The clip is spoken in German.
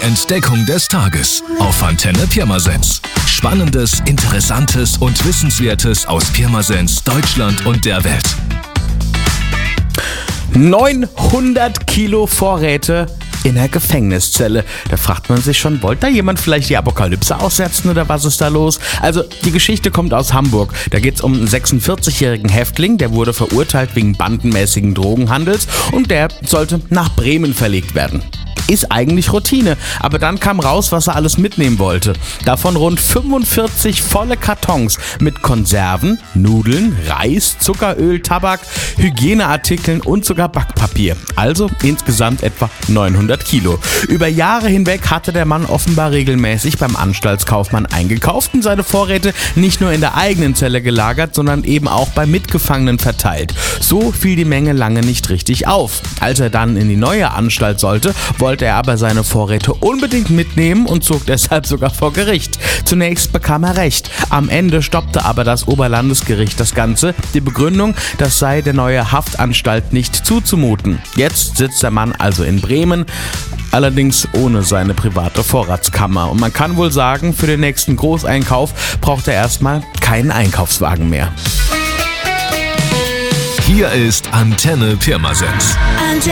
Entdeckung des Tages auf Antenne Pirmasens. Spannendes, Interessantes und Wissenswertes aus Pirmasens, Deutschland und der Welt. 900 Kilo Vorräte in der Gefängniszelle. Da fragt man sich schon, wollte da jemand vielleicht die Apokalypse aussetzen oder was ist da los? Also, die Geschichte kommt aus Hamburg. Da geht es um einen 46-jährigen Häftling, der wurde verurteilt wegen bandenmäßigen Drogenhandels und der sollte nach Bremen verlegt werden. Ist eigentlich Routine, aber dann kam raus, was er alles mitnehmen wollte. Davon rund 45 volle Kartons mit Konserven, Nudeln, Reis, Zuckeröl, Tabak, Hygieneartikeln und sogar Backpapier. Also insgesamt etwa 900 Kilo. Über Jahre hinweg hatte der Mann offenbar regelmäßig beim Anstaltskaufmann eingekauft und seine Vorräte nicht nur in der eigenen Zelle gelagert, sondern eben auch bei Mitgefangenen verteilt. So fiel die Menge lange nicht richtig auf. Als er dann in die neue Anstalt sollte er aber seine Vorräte unbedingt mitnehmen und zog deshalb sogar vor Gericht. Zunächst bekam er Recht. Am Ende stoppte aber das Oberlandesgericht das Ganze. Die Begründung, das sei der neue Haftanstalt nicht zuzumuten. Jetzt sitzt der Mann also in Bremen, allerdings ohne seine private Vorratskammer. Und man kann wohl sagen, für den nächsten Großeinkauf braucht er erstmal keinen Einkaufswagen mehr. Hier ist Antenne Pirmasens. Antenne.